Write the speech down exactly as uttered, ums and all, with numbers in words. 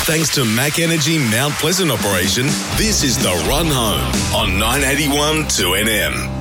Thanks to Mac Energy Mount Pleasant operation, this is The Run Home on nine eighty-one two N M.